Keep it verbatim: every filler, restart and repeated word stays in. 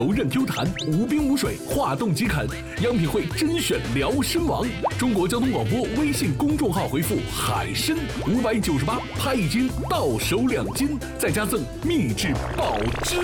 柔韧 Q 弹，无冰无水，化冻即啃。央品会甄选辽参王。中国交通广播微信公众号回复“海参”五百九十八，拍一斤到手两斤，再加赠秘制保汁。